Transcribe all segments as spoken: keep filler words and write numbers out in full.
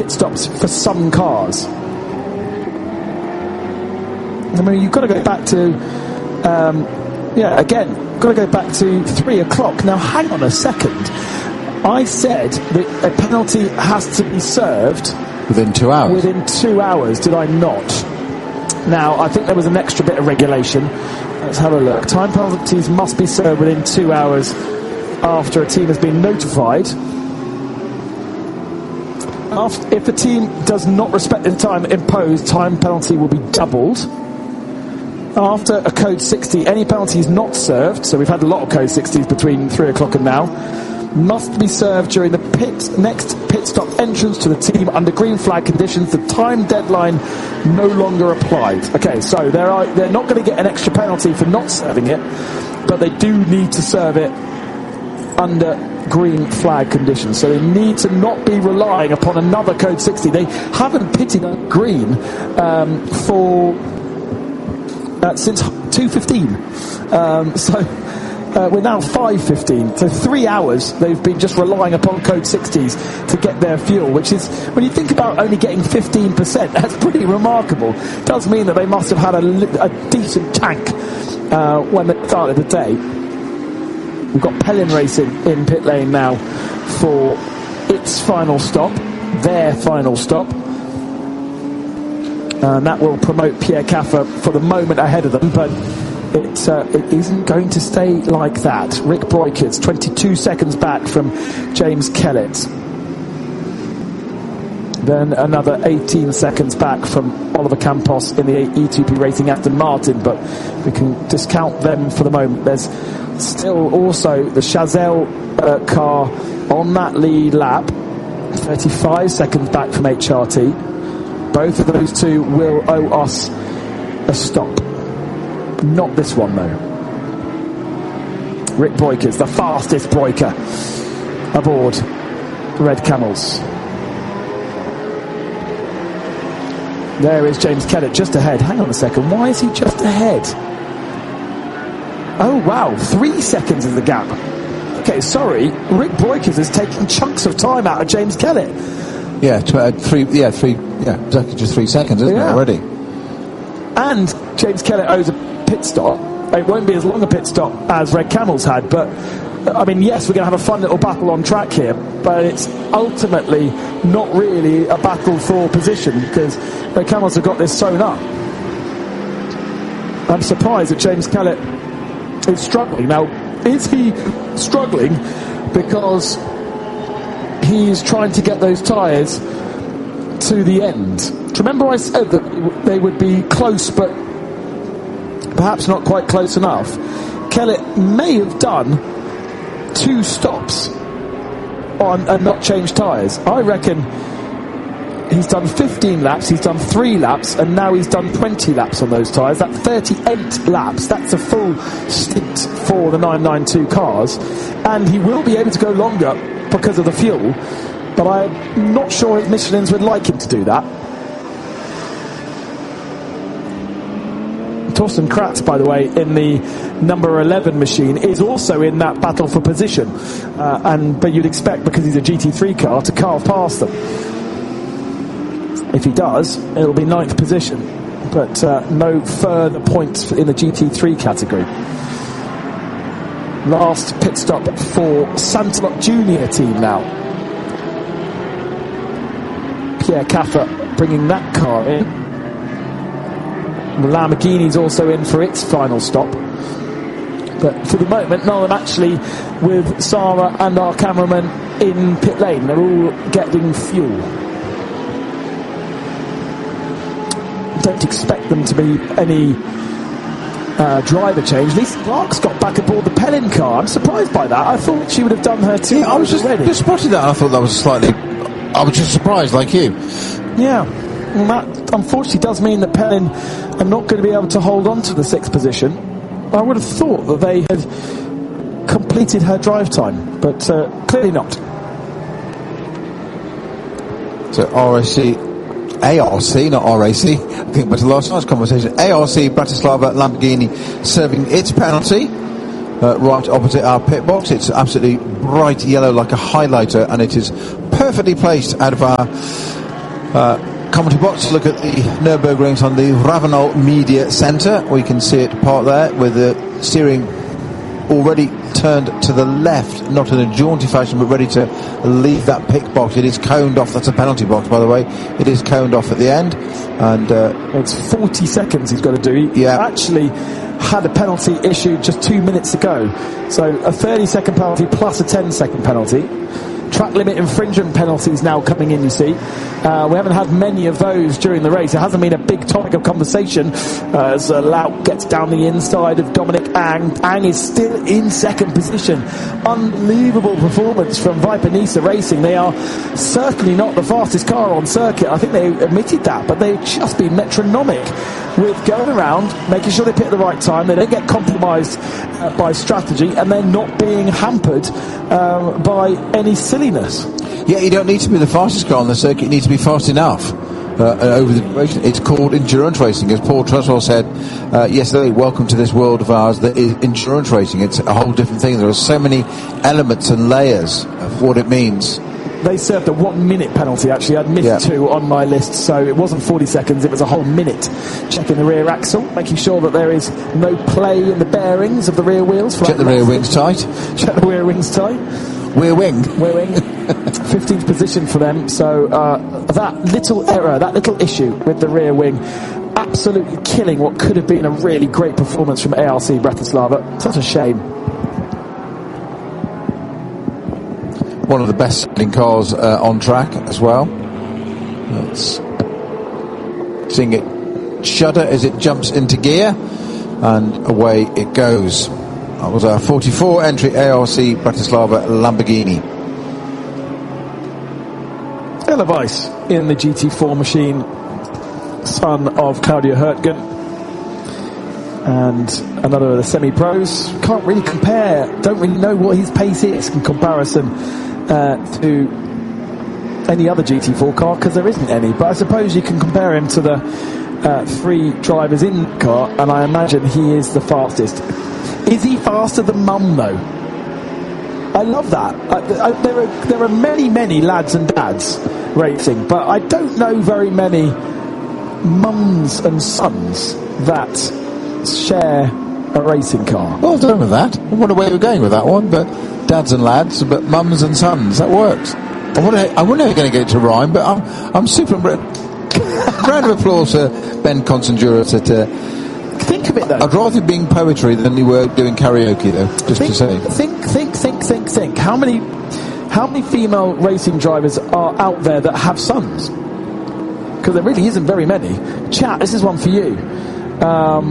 pit stops for some cars. I mean, you've got to go back to, um, yeah, again, got to go back to three o'clock. Now, hang on a second. I said that a penalty has to be served within two hours. Within two hours, did I not? Now, I think there was an extra bit of regulation. Let's have a look. Time penalties must be served within two hours after a team has been notified. After, if the team does not respect the time imposed, time penalty will be doubled. After a code sixty, any penalties not served, so we've had a lot of code sixties between three o'clock and now, must be served during the pit next pit stop entrance to the team under green flag conditions. The time deadline no longer applies. Okay, so they're, are, they're not going to get an extra penalty for not serving it, but they do need to serve it under green flag conditions. So they need to not be relying upon another code sixty. They haven't pitted on green um, for uh, since two fifteen. Um, so uh, we're now five fifteen. So three hours they've been just relying upon code sixties to get their fuel, which is, when you think about only getting fifteen percent, that's pretty remarkable. It does mean that they must have had a, a decent tank uh, when they started the day. We've got Pellin Racing in pit lane now for its final stop, their final stop. And that will promote Pierre Caffer for the moment ahead of them, but it, uh, it isn't going to stay like that. Rick Broikers, twenty-two seconds back from James Kellett. Then another eighteen seconds back from Oliver Campos in the E two P Racing Aston Martin, but we can discount them for the moment. There's still also the Chazelle uh, car on that lead lap, thirty-five seconds back from H R T. Both of those two will owe us a stop. Not this one, though. Rick Broikers, the fastest Broiker aboard Red Camels. There is James Kellett just ahead. Hang on a second, why is he just ahead? Oh wow, three seconds is the gap. Okay, sorry, Rick Broikers is taking chunks of time out of James Kellett. Yeah, tw- uh, three. Yeah, three. Yeah, exactly, just three seconds, isn't yeah. it already? And James Kellett owes a pit stop. It won't be as long a pit stop as Red Camels had, but I mean, yes, we're going to have a fun little battle on track here, but it's ultimately not really a battle for position because Red Camels have got this sewn up. I'm surprised that James Kellett is struggling. Now, is he struggling because he's trying to get those tyres to the end? Do you remember I said that they would be close, but perhaps not quite close enough? Kellett may have done two stops on and not changed tyres. I reckon he's done fifteen laps, he's done three laps, and now he's done twenty laps on those tyres. That's thirty-eight laps. That's a full stint for the nine ninety-two cars, and he will be able to go longer because of the fuel, but I'm not sure his Michelins would like him to do that. Torsten Kratz, by the way, in the number eleven machine, is also in that battle for position, uh, and but you'd expect, because he's a G T three car, to carve past them. If he does, it'll be ninth position, but uh, no further points in the G T three category. Last pit stop for Santalot Junior team now. Pierre Caffer bringing that car in. The Lamborghini's also in for its final stop. But for the moment, none of them actually with Sarah and our cameraman in pit lane. They're all getting fuel. Don't expect them to be any uh, driver change. Lisa Clark's got back aboard the Pellin car. I'm surprised by that. I thought she would have done her two. Yeah, I was just, just spotted that. I thought that was slightly. I was just surprised, like you. Yeah. Well, that unfortunately does mean that Pellin are not going to be able to hold on to the sixth position. I would have thought that they had completed her drive time, but uh, clearly not. So R A C, A R C, not R A C. I think but last night's conversation. A R C Bratislava Lamborghini serving its penalty uh, right opposite our pit box. It's absolutely bright yellow like a highlighter, and it is perfectly placed out of our Uh, commentary box to look at the Nürburgrings on the Ravenel Media Centre. We can see it part there with the steering already turned to the left, not in a jaunty fashion, but ready to leave that pick box. It is coned off. That's a penalty box, by the way. It is coned off at the end, and uh, it's forty seconds he's got to do. He yeah. actually had a penalty issued just two minutes ago, so a thirty second penalty plus a ten second penalty. Track limit infringement penalties now coming in, you see. Uh, we haven't had many of those during the race. It hasn't been a big topic of conversation uh, as uh, Laut gets down the inside of Dominic Ang. Ang is still in second position. Unbelievable performance from Viper Nisa Racing. They are certainly not the fastest car on circuit. I think they admitted that, but they've just been metronomic with going around, making sure they pick the right time. They don't get compromised uh, by strategy, and they're not being hampered um, by any silliness. Yeah, you don't need to be the fastest car on the circuit. You need to be fast enough uh, over the duration. It's called endurance racing, as Paul Truswell said uh, yesterday. Welcome to this world of ours that is endurance racing. It's a whole different thing. There are so many elements and layers of what it means. They served a one minute penalty, actually. I'd missed yeah. two on my list, so it wasn't forty seconds, it was a whole minute. Checking the rear axle, making sure that there is no play in the bearings of the rear wheels. Check the rear wings tight. Check the rear wings tight. Rear wing. Rear wing. fifteenth position for them, so uh, that little error, that little issue with the rear wing, absolutely killing what could have been a really great performance from A R C Bratislava. Such a shame. One of the best selling cars uh, on track as well. It's seeing it shudder as it jumps into gear, and away it goes. That was our forty-four entry A R C Bratislava Lamborghini. Ella Weiss in the G T four machine, son of Claudia Hurtgen, and another of the semi-pros. Can't really compare, don't really know what his pace is in comparison uh, to any other G T four car, because there isn't any, but I suppose you can compare him to the uh, three drivers in the car, and I imagine he is the fastest. Is he faster than Mum, though? I love that. I, I, there are there are many, many lads and dads racing, but I don't know very many mums and sons that share a racing car. Well done with that. I wonder where you're going with that one, but dads and lads, but mums and sons, that works. I wonder, I wonder how you're going to get it to rhyme, but I'm, I'm super... Round of applause for Ben Consanduras at... Uh, Think of it, though. I'd rather being poetry than you were doing karaoke, though, just think, to say. Think, think, think, think, think. How many, how many female racing drivers are out there that have sons? Because there really isn't very many. Chat, this is one for you. Um,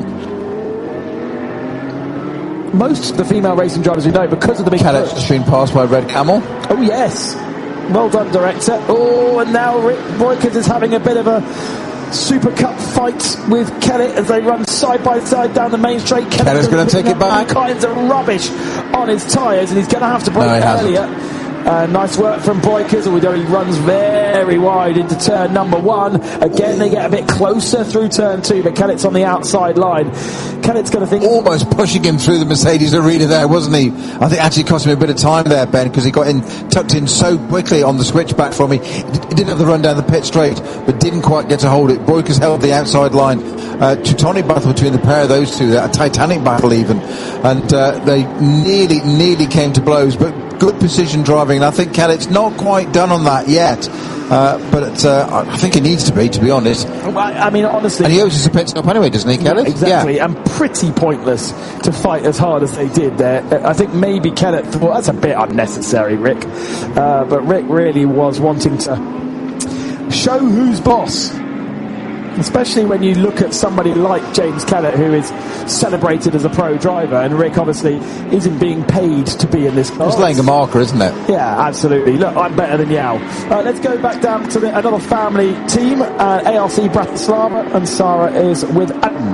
most of the female racing drivers we know, because of the big Cadet's just been passed by Red Camel. Oh, yes. Well done, director. Oh, and now Rick Boykers is having a bit of a Super Cup fight with Kellett as they run side by side down the main straight. Kellett's going to take it back. All kinds of rubbish on his tyres, and he's going to have to brake no, earlier. Uh, nice work from Boykers, although he runs very wide into turn number one. Again, they get a bit closer through turn two, but Kellett's on the outside line. Kellett's going to think... Almost pushing him through the Mercedes arena there, wasn't he? I think actually cost him a bit of time there, Ben, because he got in, tucked in so quickly on the switchback from me. He didn't have the run down the pit straight, but didn't quite get to hold it. Boykers held the outside line. Uh, Teutonic battle between the pair of those two, a Titanic battle even. And uh, they nearly, nearly came to blows, but good precision driving, and I think Kellett's not quite done on that yet, uh, but uh, I think he needs to be, to be honest. I mean, honestly... And he owes us a pit stop anyway, doesn't he, Kellett? Exactly, yeah. And pretty pointless to fight as hard as they did there. I think maybe Kellett thought, that's a bit unnecessary, Rick. Uh, but Rick really was wanting to show who's boss. Especially when you look at somebody like James Kellett, who is celebrated as a pro driver, and Rick obviously isn't being paid to be in this car. It's laying a marker, isn't it? Yeah, absolutely. Look, I'm better than Yao. Uh, let's go back down to the, another family team, uh, A R C Bratislava, and Sarah is with Adam.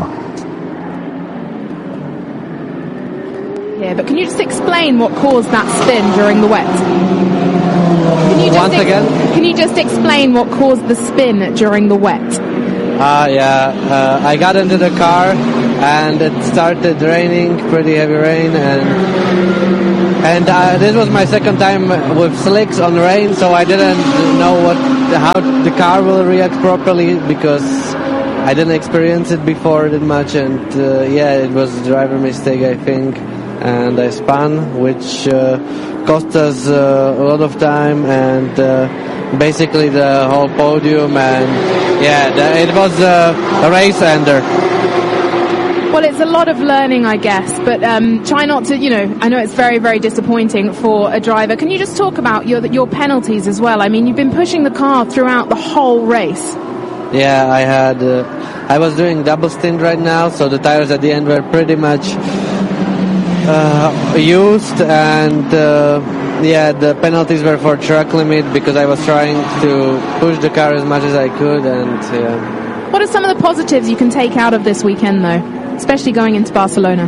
Yeah, but can you just explain what caused that spin during the wet? Can you just Once ex- again? Can you just explain what caused the spin during the wet? Uh, yeah, uh, I got into the car and it started raining, pretty heavy rain, and and uh, this was my second time with slicks on rain, so I didn't know what how the car will react properly because I didn't experience it before that much, and uh, yeah, it was a driver mistake, I think, and I spun, which uh, cost us uh, a lot of time and uh, basically the whole podium, and yeah, the, it was uh, a race ender. Well, it's a lot of learning, I guess, but um, try not to, you know, I know it's very, very disappointing for a driver. Can you just talk about your your penalties as well? I mean, you've been pushing the car throughout the whole race. Yeah, I had, uh, I was doing double stint right now, so the tires at the end were pretty much uh, used, and uh, yeah, the penalties were for track limit because I was trying to push the car as much as I could, and yeah. What are some of the positives you can take out of this weekend, though, especially going into Barcelona?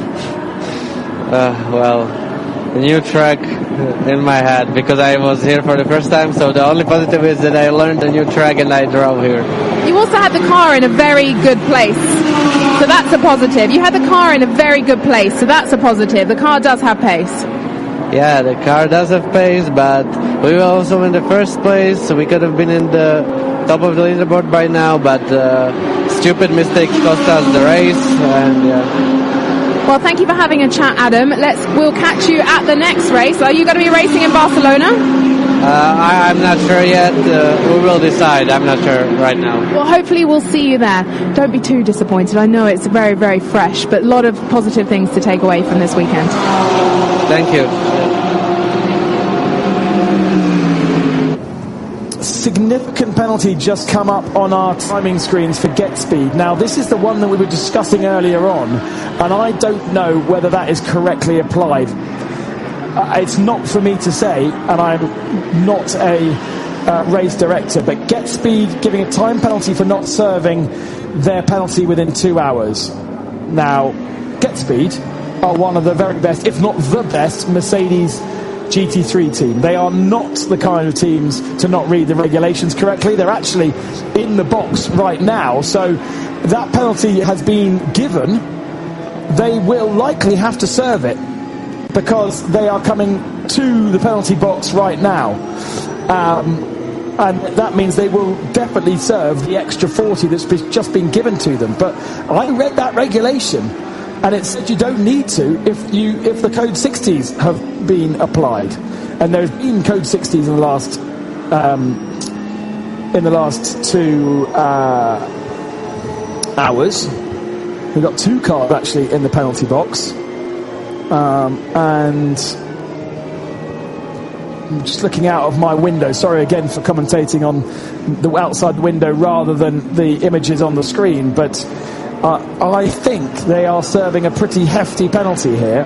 Uh, well, the new track in my head because I was here for the first time, so the only positive is that I learned the new track and I drove here. You also had the car in a very good place, so that's a positive. You had the car in a very good place, so that's a positive. The car does have pace. Yeah, the car does have pace, but we were also in the first place, so we could have been in the top of the leaderboard by now, but uh, stupid mistakes cost us the race, and yeah. Well, thank you for having a chat, Adam. Let's we'll catch you at the next race. Are you going to be racing in Barcelona? Uh, I, I'm not sure yet. Uh, we will decide. I'm not sure right now. Well, hopefully we'll see you there. Don't be too disappointed. I know it's very, very fresh, but a lot of positive things to take away from this weekend. Thank you. Significant penalty just come up on our timing screens for get speed. Now, this is the one that we were discussing earlier on, and I don't know whether that is correctly applied. Uh, it's not for me to say, and I'm not a uh, race director, but get speed giving a time penalty for not serving their penalty within two hours. Now, get speed are one of the very best, if not the best, Mercedes G T three team. They are not the kind of teams to not read the regulations correctly. They're actually in the box right now, so that penalty has been given. They will likely have to serve it because they are coming to the penalty box right now, um, and that means they will definitely serve the extra forty that's just been given to them. But I read that regulation, and it said you don't need to if you if the code sixties have been applied, and there's been code sixties in the last um, in the last two uh, hours. We've got two cars actually in the penalty box, um, and I'm just looking out of my window. Sorry again for commentating on the outside window rather than the images on the screen, but Uh, I think they are serving a pretty hefty penalty here.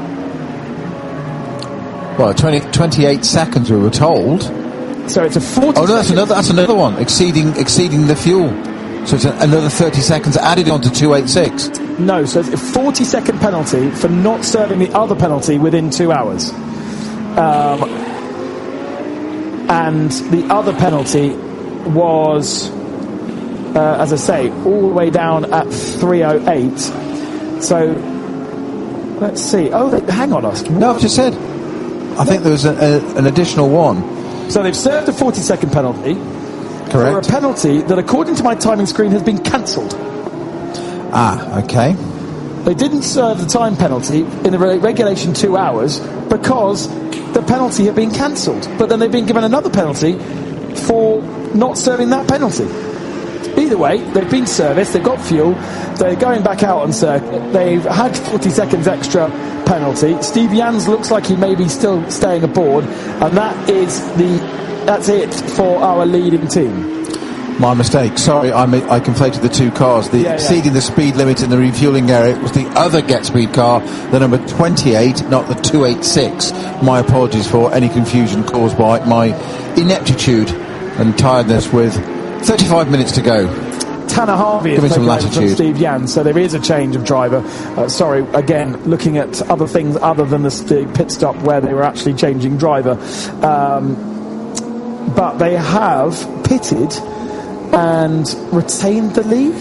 Well, twenty, twenty-eight seconds we were told. So it's a forty. Oh no, that's another. That's another one exceeding exceeding the fuel. So it's a, another thirty seconds added on to two eighty-six. No, so it's a forty second penalty for not serving the other penalty within two hours. Um, and the other penalty was, Uh, as I say, all the way down at three oh eight. So, let's see. Oh, they, hang on us. No, I've just said. I think there was a, a, an additional one. So they've served a forty second penalty. Correct. For a penalty that, according to my timing screen, has been cancelled. Ah, okay. They didn't serve the time penalty in the re- regulation two hours because the penalty had been cancelled. But then they've been given another penalty for not serving that penalty. Either way, they've been serviced, they've got fuel, they're going back out on circuit, they've had forty seconds extra penalty. Steve Jans looks like he may be still staying aboard, and that is the that's it for our leading team. My mistake. Sorry, I ma- I conflated the two cars. The yeah, exceeding yeah. the speed limit in the refueling area was the other get speed car, the number twenty-eight, not the two eighty-six. My apologies for any confusion caused by my ineptitude and tiredness with thirty-five minutes to go. Tanner Harvey is taking over from Steve Jans, so there is a change of driver. Uh, sorry, again, looking at other things other than the, the pit stop where they were actually changing driver. Um, but they have pitted and retained the lead.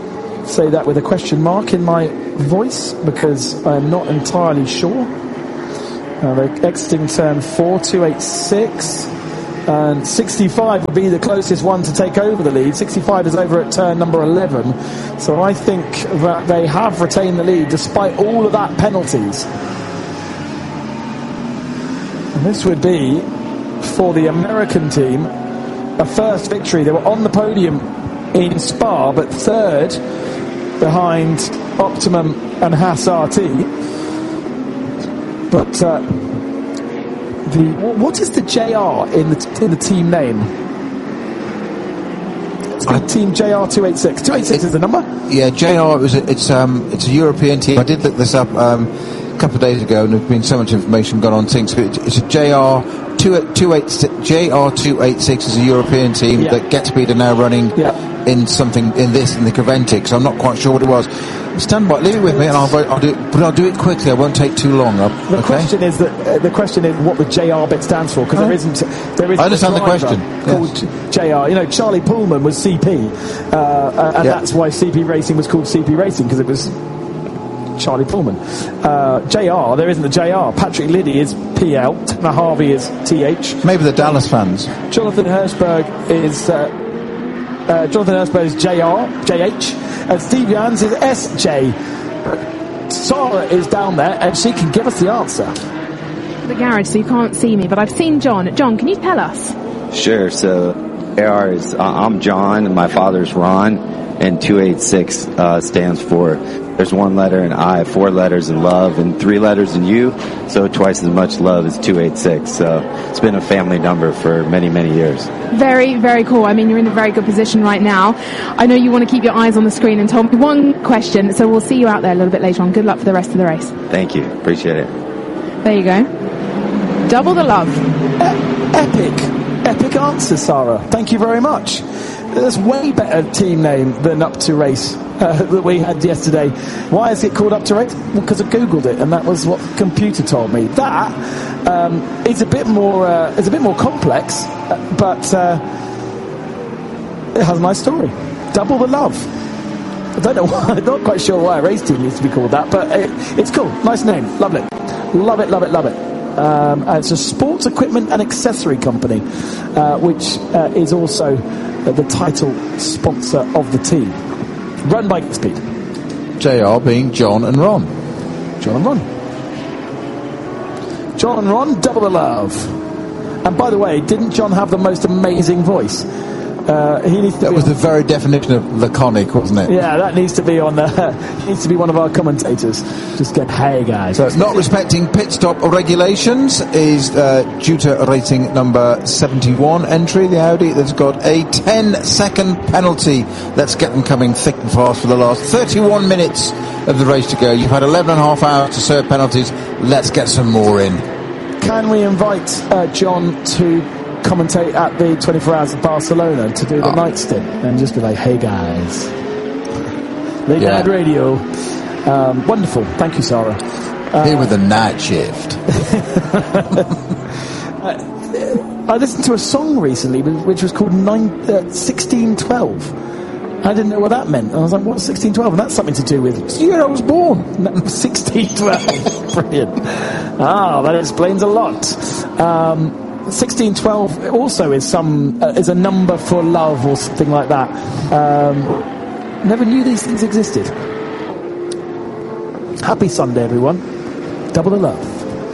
Say that with a question mark in my voice because I'm not entirely sure. Uh, they're exiting turn four, two eighty-six. And sixty-five would be the closest one to take over the lead. sixty-five is over at turn number eleven. So I think that they have retained the lead despite all of that penalties. And this would be, for the American team, a first victory. They were on the podium in Spa, but third behind Optimum and Haas R T. But uh, the what is the J R in the in the team name? It's got I, team J R two eighty-six. two eighty-six is the number. Yeah, J R. It was a, it's um it's a European team. I did look this up um, a couple of days ago, and there's been so much information gone on things. But it's a J R two two eight J R two eighty-six is a European team yeah. that GetSpeed are now running yeah. in something in this in the Creventic. So I'm not quite sure what it was. Stand by, leave it with me, and I'll, I'll do it, but I'll do it quickly. I won't take too long. Up, the okay? question is that uh, the question is what the J R bit stands for, because oh. there isn't there isn't I understand a the question. Called yes. J R. You know, Charlie Pullman was C P, uh, uh, and yep. that's why C P Racing was called C P Racing, because it was Charlie Pullman. Uh, J R, there isn't a J R. Patrick Liddy is P L. Tanner Harvey is T H. Maybe the Dallas fans. Jonathan Hirschberg is. Uh, Uh, Jonathan Hirschberg is J R, J H, and Steve Jans is S J. Sarah is down there, and she can give us the answer. The garage, so you can't see me, but I've seen John. John, can you tell us? Sure. So, J R is uh, I'm John, and my father's Ron, and two eighty-six uh, stands for. There's one letter in I, four letters in love, and three letters in U, so twice as much love as two eighty-six. So it's been a family number for many, many years. Very, very cool. I mean, you're in a very good position right now. I know you want to keep your eyes on the screen and told me one question, so we'll see you out there a little bit later on. Good luck for the rest of the race. Thank you. Appreciate it. There you go. Double the love. E- epic. Epic answer, Sarah. Thank you very much. That's way better team name than Up to Race uh, that we had yesterday. Why is it called Up to Race? Well, because I googled it, and that was what the computer told me. That um, is a bit more uh, is a bit more complex, uh, but uh, it has a nice story. Double the love. I don't know why. I'm not quite sure why a race team used to be called that, but it, it's cool. Nice name. Lovely. Love it. Love it. Love it. Um, and it's a sports equipment and accessory company, uh, which uh, is also uh, the title sponsor of the team. Run by GetSpeed. J R being John and Ron. John and Ron. John and Ron, double the love. And by the way, didn't John have the most amazing voice? Uh, he needs to that was the very definition of laconic, wasn't it? Yeah, that needs to be on. Uh, needs to be one of our commentators. Just get, hey guys. So, not respecting pit stop regulations is uh, due to rating number seventy-one entry. The Audi that's got a ten second penalty. Let's get them coming thick and fast for the last thirty-one minutes of the race to go. You've had eleven and a half hours to serve penalties. Let's get some more in. Can we invite uh, John to commentate at the twenty-four hours of Barcelona to do the oh. night stint and just be like, hey guys, late yeah. night radio. Um, wonderful. Thank you, Sarah. Uh, Here with the night shift. I listened to a song recently which was called nine, uh, sixteen twelve. I didn't know what that meant. I was like, what's sixteen twelve? And that's something to do with the year I was born. sixteen twelve. Brilliant. Ah, that explains a lot. Um, sixteen twelve also is some uh, is a number for love or something like that. Um, never knew these things existed. Happy Sunday, everyone. Double the love.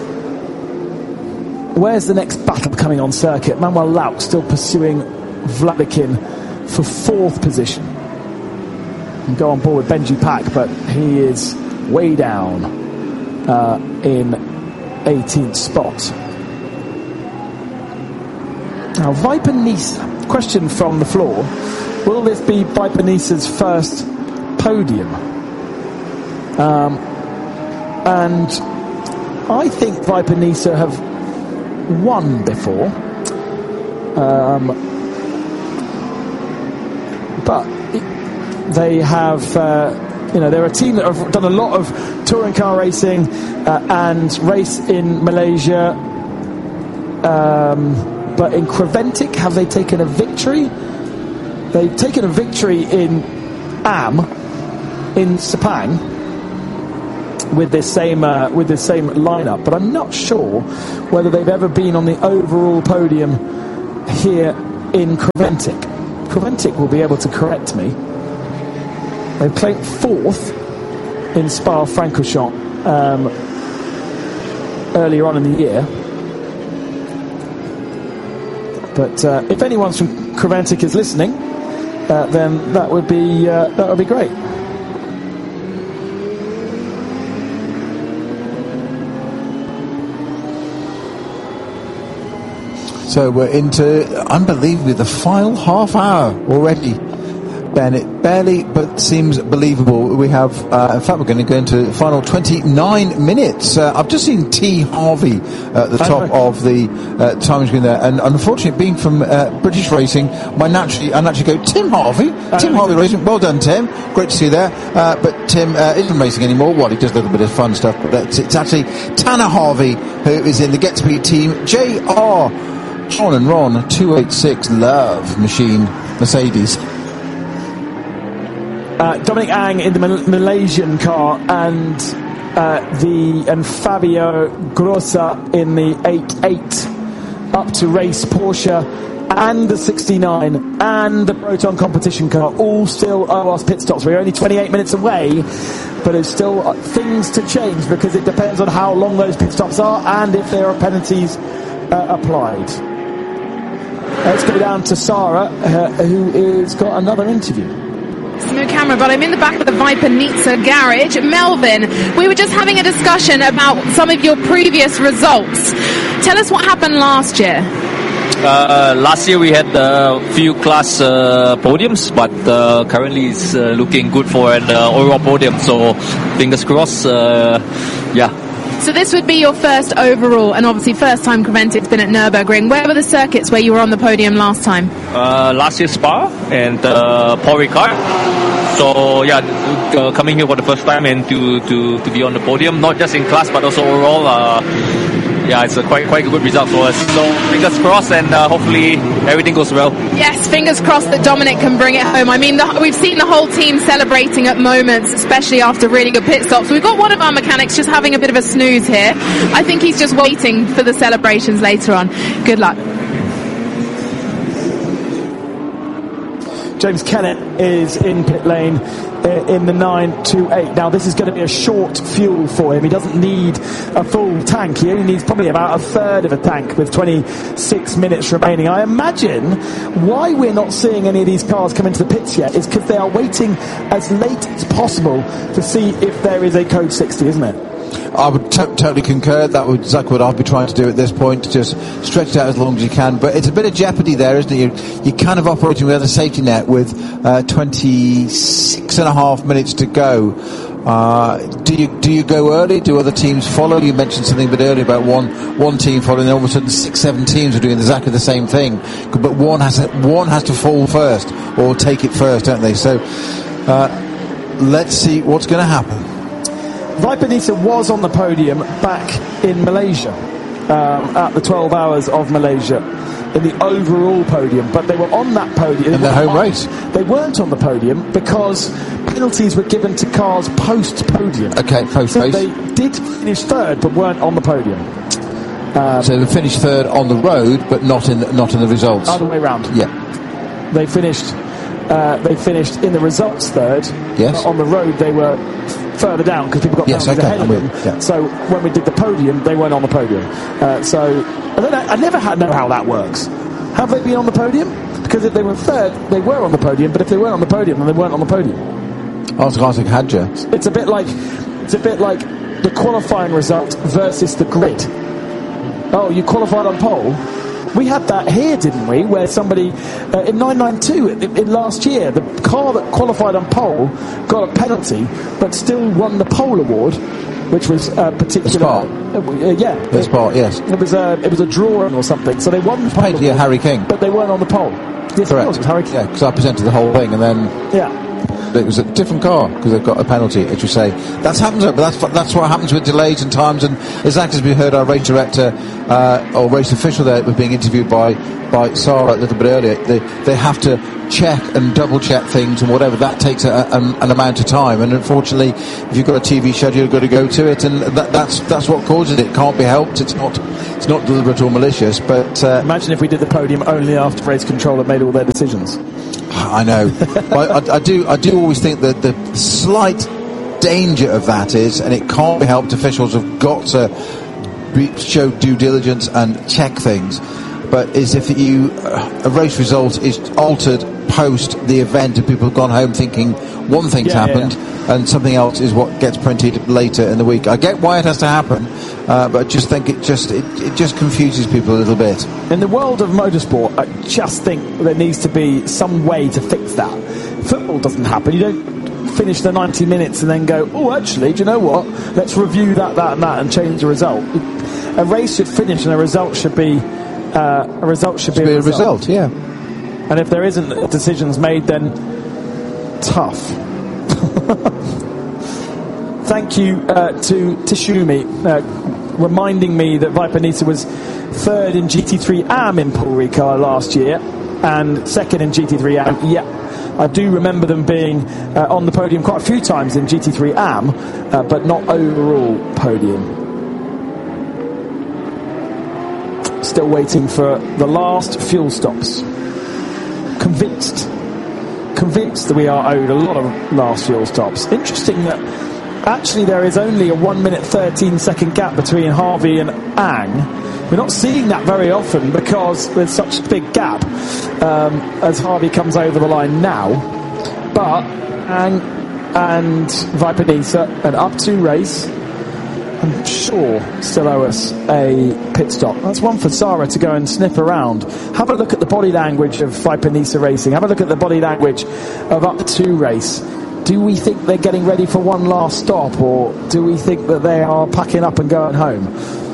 Where's the next battle coming on circuit? Manuel Lauk still pursuing Vladikin for fourth position. And go on board with Benji Pack, but he is way down uh, in eighteenth spot. Now, Viper Nisa, question from the floor. Will this be Viper Nisa's first podium? Um, and I think Viper Nisa have won before. Um, but it, they have, uh, you know, they're a team that have done a lot of touring car racing uh, and race in Malaysia. Um... But in Creventic, have they taken a victory? They've taken a victory in Am, in Sepang. with this same uh, with this same lineup, but I'm not sure whether they've ever been on the overall podium here in Creventic. Creventic will be able to correct me. They've claimed fourth in Spa-Francorchamps um, earlier on in the year. But uh, if anyone's from Creventic is listening, uh, then that would be uh, that would be great. So we're into, unbelievably, the final half hour already. Bennett, barely, but seems believable. We have, uh, in fact, we're going to go into the final twenty-nine minutes. Uh, I've just seen T. Harvey at the top of the uh, time screen there, and unfortunately, being from uh, British Racing, my naturally, I naturally go Tim Harvey. Tim Harvey Racing, well done, Tim. Great to see you there. Uh, but Tim uh, isn't racing anymore. Well, he does a little bit of fun stuff, but it's, it's actually Tanner Harvey who is in the Get Speed team. J R John and Ron two eighty-six Love Machine Mercedes. Uh, Dominic Ang in the Mal- Malaysian car, and uh, the and Fabio Grossa in the eight eight up to race Porsche and the sixty-nine and the Proton competition car all still owe us pit stops. We're only twenty-eight minutes away, but it's still uh, things to change because it depends on how long those pit stops are and if there are penalties uh, applied. Let's go down to Sarah, uh, who has got another interview. No camera, but I'm in the back of the Viper Nizza garage. Melvin, we were just having a discussion about some of your previous results. Tell us what happened last year. Uh, last year we had a few class uh, podiums, but uh, currently it's uh, looking good for an uh, overall podium, so fingers crossed. Uh, yeah. So this would be your first overall, and obviously first time Creventic's been at Nürburgring. Where were the circuits where you were on the podium last time? Uh, last year Spa and uh, Paul Ricard. So yeah, uh, coming here for the first time and to, to, to be on the podium, not just in class but also overall. Uh, yeah, it's a quite quite a good result for us. So fingers crossed, and uh, hopefully everything goes well. Yes, fingers crossed that Dominic can bring it home. I mean, the, we've seen the whole team celebrating at moments, especially after really good pit stops. We've got one of our mechanics just having a bit of a snooze here. I think he's just waiting for the celebrations later on. Good luck. James Kennett is in pit lane uh, in the nine two eight. Now, this is going to be a short fuel for him. He doesn't need a full tank. He only needs probably about a third of a tank with twenty-six minutes remaining. I imagine why we're not seeing any of these cars come into the pits yet is because they are waiting as late as possible to see if there is a code sixty, isn't it? I would t- totally concur. That would exactly what I'd be trying to do at this point, to just stretch it out as long as you can. But it's a bit of jeopardy there, isn't it? You're, you're kind of operating without a safety net with uh, twenty-six and a half minutes to go. Uh, do you do you go early? Do other teams follow? You mentioned something a bit earlier about one one team following, and all of a sudden six, seven teams are doing exactly the same thing. But one has to, one has to fall first or take it first, don't they? So uh, let's see what's going to happen. Viper Nizza was on the podium back in Malaysia, um, at the twelve hours of Malaysia, in the overall podium, but they were on that podium in their home race. They weren't on the podium because penalties were given to cars post-podium. Okay, post-race. So they did finish third, but weren't on the podium. Um, so they finished third on the road, but not in the, not in the results. Other way round. Yeah. They finished. Uh, they finished in the results third. Yes. On the road, they were further down because people got yes, penalties okay, ahead of them. Yeah. So when we did the podium, they weren't on the podium. Uh, so I don't know. I never had know how that works. Have they been on the podium? Because if they were third, they were on the podium. But if they weren't on the podium, then they weren't on the podium. I was asking Hadja. It's a bit like it's a bit like the qualifying result versus the grid. Oh, you qualified on pole. We had that here, didn't we? Where somebody uh, in nine ninety-two in, in last year, the car that qualified on pole got a penalty, but still won the pole award, which was a particular. Uh, uh, yeah, the Spa, yes. It was a it was a drawing or something. So they won the pole paid to Harry King, but they weren't on the pole. Yes, correct. It was Harry King. Yeah, because I presented the whole thing, and then yeah. it was a different car because they've got a penalty, as you say. That's happens, but that's that's what happens with delays and times. And exactly as we heard our race director uh, or race official there was being interviewed by by Sarah a little bit earlier. They they have to check and double check things and whatever that takes a, a, an amount of time. And unfortunately, if you've got a T V schedule, you've got to go to it, and that, that's that's what causes it. It can't be helped. It's not it's not deliberate or malicious. But uh, imagine if we did the podium only after race control had made all their decisions. I know. But I, I do I do always think that the slight danger of that is, and it can't be helped, officials have got to be, show due diligence and check things, but is if you uh, a race result is altered post the event and people have gone home thinking one thing's yeah, happened yeah, yeah. and something else is what gets printed later in the week. I get why it has to happen, uh, but I just think it just it, it just confuses people a little bit. In the world of motorsport, I just think there needs to be some way to fix that. Football doesn't happen. You don't finish the ninety minutes and then go, oh, actually, do you know what? Let's review that, that, and that, and change the result. A race should finish, and a result should be uh, a result should, should be, be a result. result. Yeah. And if there isn't decisions made, then tough. Thank you uh, to Tishumi, uh, reminding me that Viper Nisa was third in G T three A M in Paul Ricard last year and second in G T three A M. Yeah, I do remember them being uh, on the podium quite a few times in G T three A M, uh, but not overall podium. Still waiting for the last fuel stops. Convinced. Convinced that we are owed a lot of last fuel stops. Interesting that actually there is only a one minute thirteen second gap between Harvey and Ang. We're not seeing that very often because there's such a big gap um, as Harvey comes over the line now. But Ang and Viper Nisa, an up to race, I'm sure still owe us a pit stop. That's one for Sarah to go and sniff around. Have a look at the body language of Viper Nisa Racing. Have a look at the body language of Up to Race. Do we think they're getting ready for one last stop, or do we think that they are packing up and going home?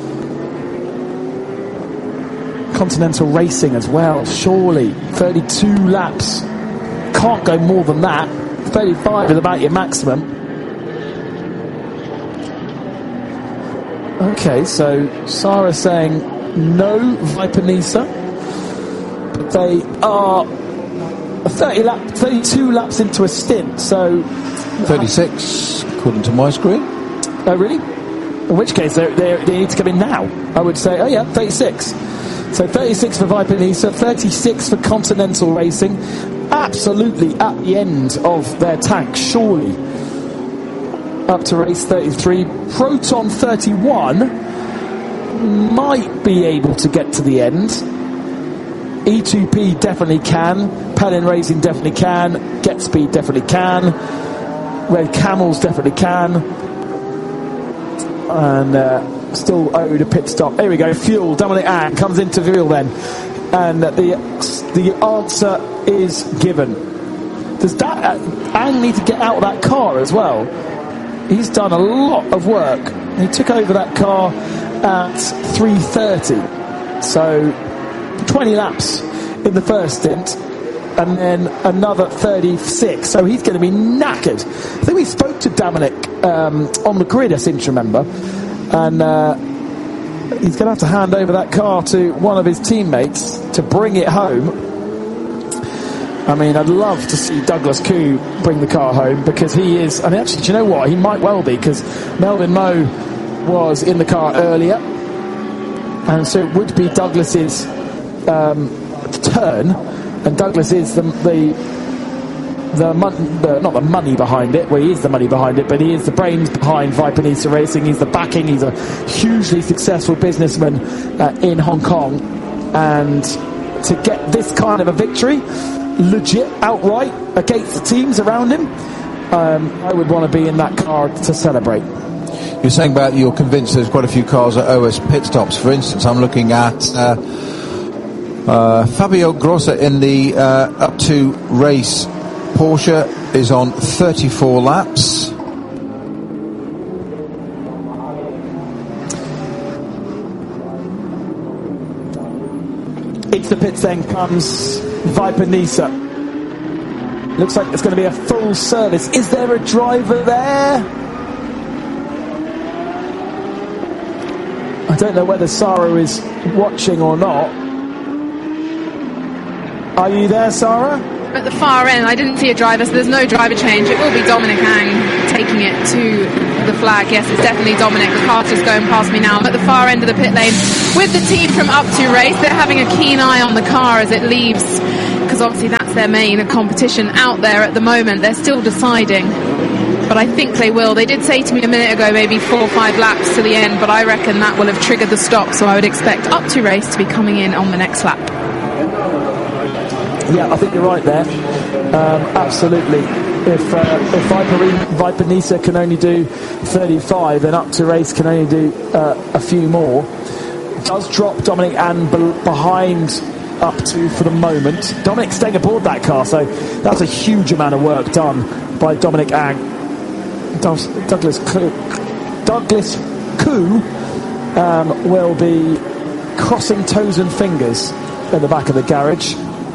Continental Racing as well, surely. thirty-two laps. Can't go more than that. thirty-five is about your maximum. Okay, so Sarah saying no Viper Nisa, but they are thirty lap, thirty-two laps into a stint, so thirty-six according to my screen. Oh really? In which case they they need to come in now. I would say, oh yeah, thirty-six. So thirty-six for Viper Nisa, thirty-six for Continental Racing. Absolutely at the end of their tank, surely. Up to race thirty-three. Proton thirty-one might be able to get to the end. E two P definitely can. Palin Racing definitely can. Get Speed definitely can. Red Camels definitely can. And uh, still owed a pit stop. Here we go. Fuel. Dominic Ang comes into fuel then. And uh, the the answer is given. Does that uh, Ang need to get out of that car as well? He's done a lot of work. He took over that car at three thirty. So twenty laps in the first stint and then another thirty-six. So he's going to be knackered. I think we spoke to Dominic um, on the grid, I seem to remember. And uh, he's going to have to hand over that car to one of his teammates to bring it home. I mean, I'd love to see Douglas Koo bring the car home because he is, and actually, do you know what? He might well be because Melvin Moe was in the car earlier. And so it would be Douglas's um, turn, and Douglas is the, the, the, mon- the, not the money behind it, well, he is the money behind it, but he is the brains behind Viper Nisa Racing. He's the backing, he's a hugely successful businessman uh, in Hong Kong. And to get this kind of a victory, legit, outright, against the teams around him, um, I would want to be in that car to celebrate. You're saying about you're convinced there's quite a few cars that owe us pit stops. For instance, I'm looking at uh, uh, Fabio Grossa in the uh, up to race. Porsche is on thirty-four laps. Into the pits then comes Viper Nisa. Looks like it's going to be a full service. Is there a driver there? I don't know whether Sarah is watching or not. Are you there, Sarah? At the far end, I didn't see a driver, so there's no driver change. It will be Dominic Ang taking it to the flag. Yes, it's definitely Dominic. The car's just going past me now. I'm at the far end of the pit lane with the team from Up To Race. They're having a keen eye on the car as it leaves, because obviously that's their main competition out there at the moment. They're still deciding, but I think they will. They did say to me a minute ago maybe four or five laps to the end, but I reckon that will have triggered the stop, so I would expect Up To Race to be coming in on the next lap. Yeah, I think you're right there. Um, absolutely. If uh, if Viper, Viper Nisa can only do thirty-five, then Up To Race can only do uh, a few more. Does drop Dominic and be- behind Up To for the moment. Dominic staying aboard that car, so that's a huge amount of work done by Dominic Ang. Does, Douglas Koo, Douglas Koo um, will be crossing toes and fingers at the back of the garage.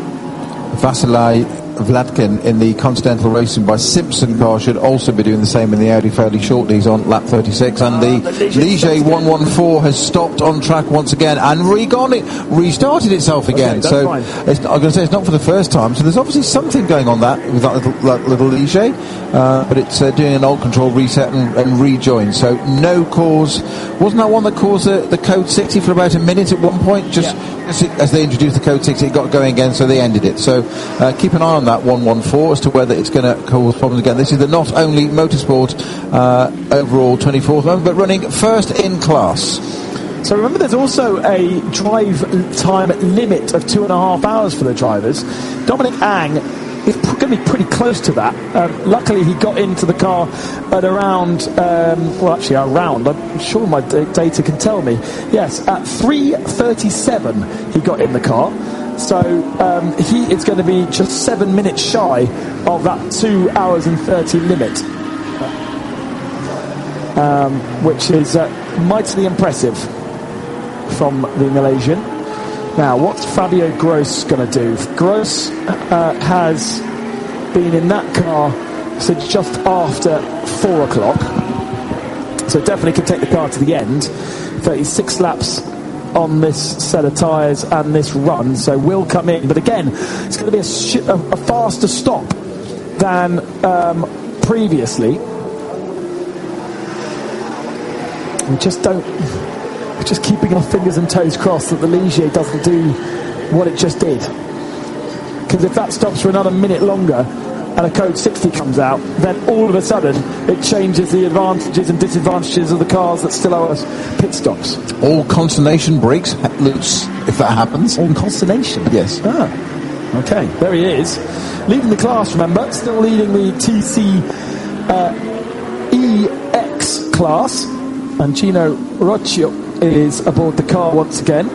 Vasily Vladkin in the Continental Racing by Simpson car should also be doing the same in the Audi fairly shortly. He's on lap thirty-six, and the Ligier one one four has stopped on track once again and re-gone it, restarted itself again. Okay, so it's, I'm going to say it's not for the first time. So there's obviously something going on that with that little, that little Ligier, uh, but it's uh, doing an old control reset and, and rejoin. So no cause. Wasn't that one that caused the, the code sixty for about a minute at one point? Just yeah. as, it, as they introduced the code sixty, it got going again, so they ended it. So uh, keep an eye on that one one four as to whether it's going to cause problems again. This is the Not Only Motorsport uh, overall twenty-fourth moment, but running first in class. So remember, there's also a drive time limit of two and a half hours for the drivers. Dominic Ang is pr- going to be pretty close to that. Um, luckily, he got into the car at around, um, well, actually around, I'm sure my d- data can tell me. Yes, at three thirty-seven he got in the car. So um, he is going to be just seven minutes shy of that two hours and thirty limit, um, which is uh, mightily impressive from the Malaysian. Now, what's Fabio Gross going to do? Gross uh, has been in that car since just after four o'clock, so definitely can take the car to the end. thirty-six laps on this set of tyres and this run, so will come in, but again it's going to be a, sh- a, a faster stop than um, previously. We just don't we're just keeping our fingers and toes crossed that the Ligier doesn't do what it just did, because if that stops for another minute longer and a code sixty comes out, then all of a sudden it changes the advantages and disadvantages of the cars that still owe us pit stops. All consternation breaks loose if that happens. All consternation? Yes. Ah, okay, there he is. Leading the class, remember, still leading the T C uh, E X class, and Gino Roccio is aboard the car once again.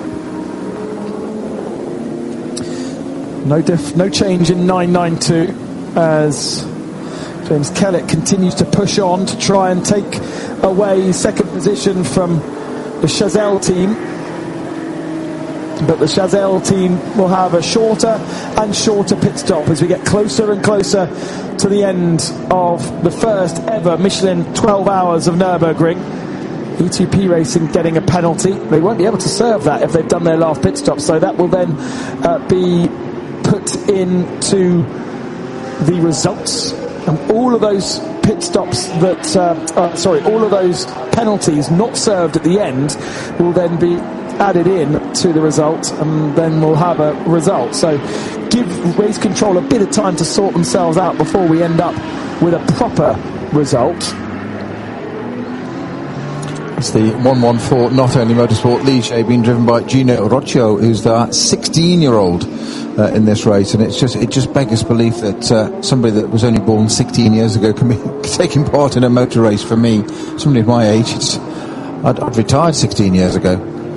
No diff, no change in nine ninety-two. As James Kellett continues to push on to try and take away second position from the Chazelle team. But the Chazelle team will have a shorter and shorter pit stop as we get closer and closer to the end of the first ever Michelin twelve hours of Nürburgring. E two P Racing getting a penalty. They won't be able to serve that if they've done their last pit stop, so that will then uh, be put into the results, and all of those pit stops that uh, uh, sorry all of those penalties not served at the end will then be added in to the result, and then we'll have a result. So give Race Control a bit of time to sort themselves out before we end up with a proper result. It's the one one four Not Only Motorsport Ligier being driven by Gino Roccio, who's the sixteen year old uh, in this race, and it's just it just beggars belief that uh, somebody that was only born sixteen years ago can be taking part in a motor race. For me, somebody of my age, it's I'd, I'd retired sixteen years ago.